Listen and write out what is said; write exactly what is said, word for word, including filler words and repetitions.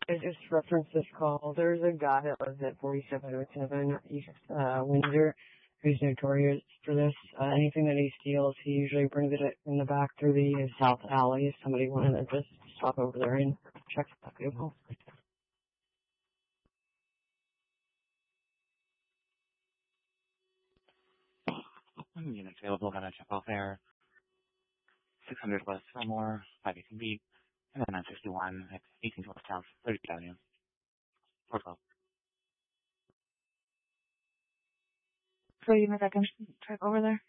I just referenced this call. There's a guy that lives at forty-seven oh seven East uh, Windsor who's notorious for this. Uh, anything that he steals, he usually brings it in the back through the south alley. If somebody wanted to just stop over there and check that vehicle. Units available, gonna check off there. six hundred West Fillmore, five eighteen B, and then nine sixty-one at eighteen West South, thirtieth Avenue. four twelve. So you think I can check over there?